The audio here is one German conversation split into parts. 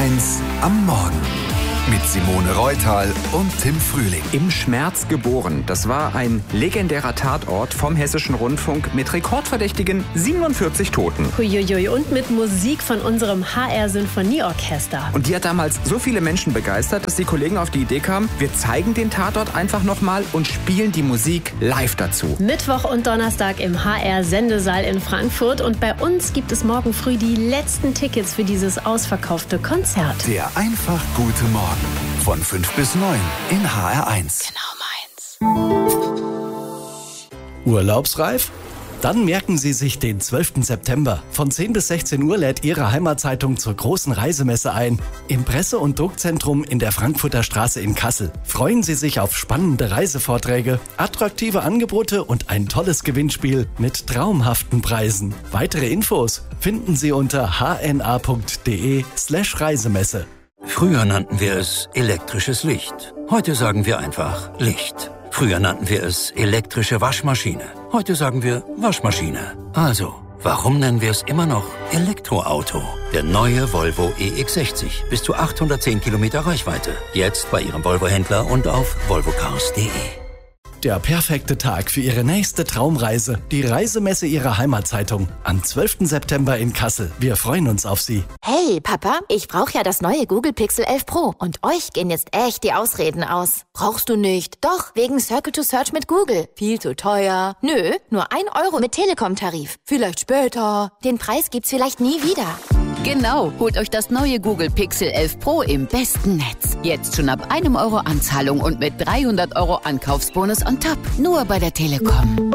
HR1 am Morgen. Mit Simone Reutal und Tim Frühling. Im Schmerz geboren. Das war ein legendärer Tatort vom Hessischen Rundfunk mit rekordverdächtigen 47 Toten. Huiuiui, und mit Musik von unserem HR-Symphonieorchester. Und die hat damals so viele Menschen begeistert, dass die Kollegen auf die Idee kamen, wir zeigen den Tatort einfach nochmal und spielen die Musik live dazu. Mittwoch und Donnerstag im HR-Sendesaal in Frankfurt. Und bei uns gibt es morgen früh die letzten Tickets für dieses ausverkaufte Konzert. Der einfach gute Morgen. Von 5 bis 9 in HR1. Genau meins. Urlaubsreif? Dann merken Sie sich den 12. September. Von 10 bis 16 Uhr lädt Ihre Heimatzeitung zur großen Reisemesse ein. Im Presse- und Druckzentrum in der Frankfurter Straße in Kassel. Freuen Sie sich auf spannende Reisevorträge, attraktive Angebote und ein tolles Gewinnspiel mit traumhaften Preisen. Weitere Infos finden Sie unter hna.de/Reisemesse. Früher nannten wir es elektrisches Licht. Heute sagen wir einfach Licht. Früher nannten wir es elektrische Waschmaschine. Heute sagen wir Waschmaschine. Also, warum nennen wir es immer noch Elektroauto? Der neue Volvo EX60. Bis zu 810 Kilometer Reichweite. Jetzt bei Ihrem Volvo-Händler und auf volvocars.de. Der perfekte Tag für Ihre nächste Traumreise. Die Reisemesse Ihrer Heimatzeitung. Am 12. September in Kassel. Wir freuen uns auf Sie. Hey, Papa, ich brauche ja das neue Google Pixel 11 Pro. Und euch gehen jetzt echt die Ausreden aus. Brauchst du nicht? Doch, wegen Circle to Search mit Google. Viel zu teuer. Nö, nur 1 Euro mit Telekom-Tarif. Vielleicht später. Den Preis gibt's vielleicht nie wieder. Genau, holt euch das neue Google Pixel 11 Pro im besten Netz. Jetzt schon ab 1 Euro Anzahlung und mit 300 Euro Ankaufsbonus on top. Nur bei der Telekom.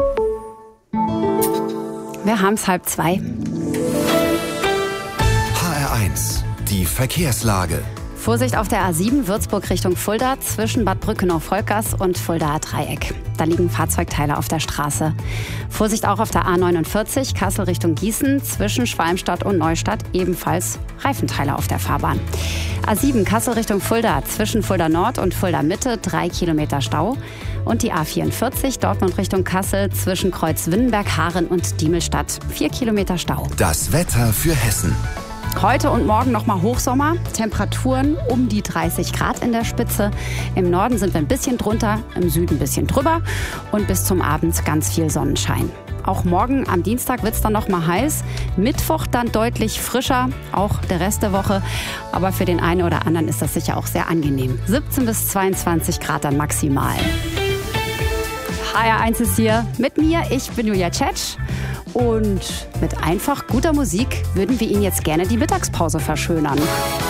Wir haben's 1:30. HR1, die Verkehrslage. Vorsicht auf der A7 Würzburg Richtung Fulda zwischen Bad Brückenau-Volkers und Fuldaer Dreieck. Da liegen Fahrzeugteile auf der Straße. Vorsicht auch auf der A49 Kassel Richtung Gießen zwischen Schwalmstadt und Neustadt, ebenfalls Reifenteile auf der Fahrbahn. A7 Kassel Richtung Fulda zwischen Fulda Nord und Fulda Mitte 3 Kilometer Stau. Und die A44 Dortmund Richtung Kassel zwischen Kreuz-Winnenberg, Haaren und Diemelstadt 4 Kilometer Stau. Das Wetter für Hessen. Heute und morgen nochmal Hochsommer, Temperaturen um die 30 Grad in der Spitze. Im Norden sind wir ein bisschen drunter, im Süden ein bisschen drüber und bis zum Abend ganz viel Sonnenschein. Auch morgen am Dienstag wird es dann nochmal heiß, Mittwoch dann deutlich frischer, auch der Rest der Woche. Aber für den einen oder anderen ist das sicher auch sehr angenehm. 17 bis 22 Grad dann maximal. HR1 ist hier mit mir, ich bin Julia Tschetsch. Und mit einfach guter Musik würden wir Ihnen jetzt gerne die Mittagspause verschönern.